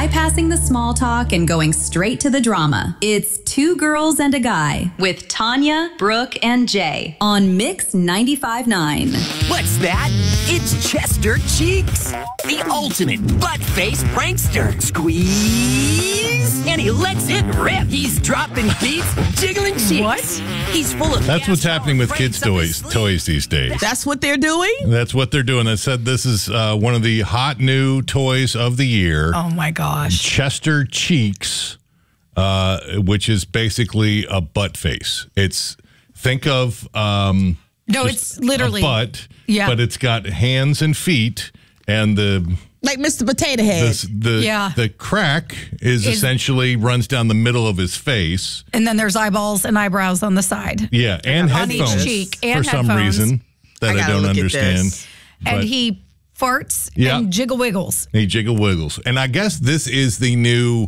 bypassing the small talk and going straight to the drama. It's Two Girls and a Guy with Tanya, Brooke, and Jay on Mix 95.9. What's that? It's Chester Cheeks, the ultimate butt-faced prankster. Squeeze, and he lets it rip. He's dropping beats, jiggling cheeks. What? He's full of. That's what's happening with kids' toys these days. That's what they're doing? That's what they're doing. They said this is one of the hot new toys of the year. Oh, my gosh. Chester Cheeks, which is basically a butt face. Think of No, it's literally a butt, yeah. But it's got hands and feet, and like Mr. Potato Head. The crack is essentially runs down the middle of his face. And then there's eyeballs and eyebrows on the side. Yeah, and on headphones each cheek. And for some headphones. reason that I don't understand. And he farts and jiggle wiggles. He jiggle wiggles. And I guess this is the new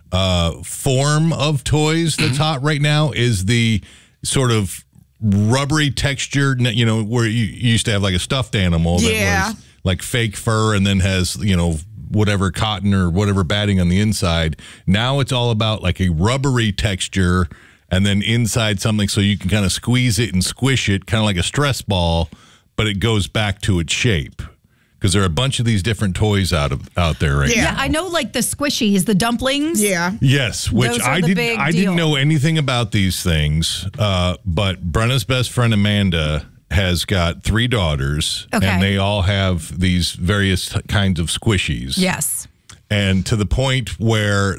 form of toys that's hot right now, is the sort of rubbery texture, where you used to have like a stuffed animal that was like fake fur and then has, whatever cotton or whatever batting on the inside. Now it's all about like a rubbery texture and then inside something so you can kind of squeeze it and squish it, kind of like a stress ball, but it goes back to its shape. Because there are a bunch of these different toys out there right now. Yeah, I know, like the squishies, the dumplings. Yeah. Yes, which Those are I the big didn't deal. know anything about these things. But Brenna's best friend Amanda has got 3 daughters, Okay. and they all have these various kinds of squishies. Yes. And to the point where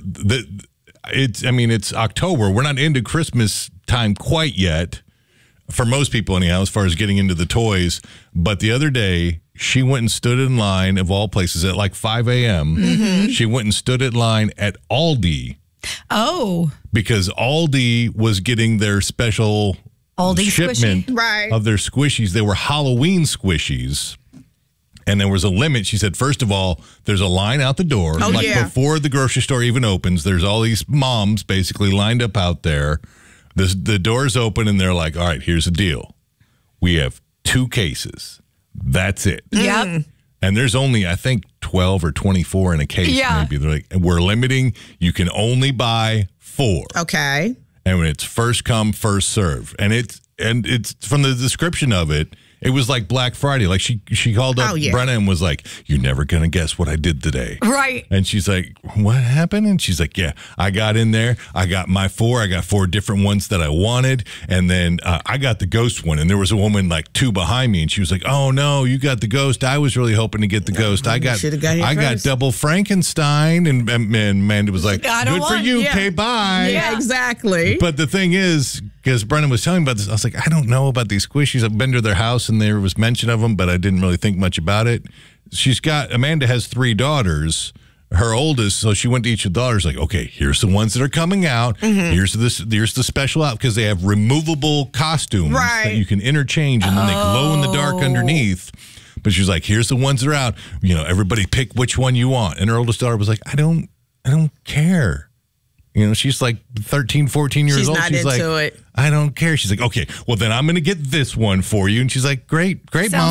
it's October. We're not into Christmas time quite yet, for most people anyhow, as far as getting into the toys. But the other day, she went and stood in line, of all places, at like 5 a.m. Mm-hmm. She went and stood in line at Aldi. Oh. Because Aldi was getting their special Aldi shipment squishy. of their squishies. They were Halloween squishies. And there was a limit. She said, first of all, there's a line out the door. Before the grocery store even opens, there's all these moms basically lined up out there. The doors open, and they're like, all right, here's the deal. We have 2 cases. That's it. Yep. And there's only, I think, 12 or 24 in a case, maybe. They're like, we're limiting. You can only buy 4. Okay. And when it's first come, first serve. And it's from the description of it, it was like Black Friday. Like she called up Brenna and was like, "You're never going to guess what I did today." Right. And she's like, "What happened?" And she's like, "Yeah, I got in there. I got my 4. I got 4 different ones that I wanted. And then I got the ghost one. And there was a woman like 2 behind me. And she was like, "Oh, no, you got the ghost. I was really hoping to get the ghost. I got double Frankenstein." And Amanda was like, "Good for you. Okay, bye." Yeah, exactly. But the thing is, because Brennan was telling me about this, I was like, I don't know about these squishies. I've been to their house and there was mention of them, but I didn't really think much about it. Amanda has 3 daughters, her oldest, so she went to each of the daughters like, okay, here's the ones that are coming out. Mm-hmm. Here's the special out, because they have removable costumes that you can interchange, and then they glow in the dark underneath. But she's like, here's the ones that are out. Everybody pick which one you want. And her oldest daughter was like, I don't care. She's like 13, 14 years old. She's not into it. I don't care. She's like, okay, well, then I'm going to get this one for you. And she's like, great, Mom.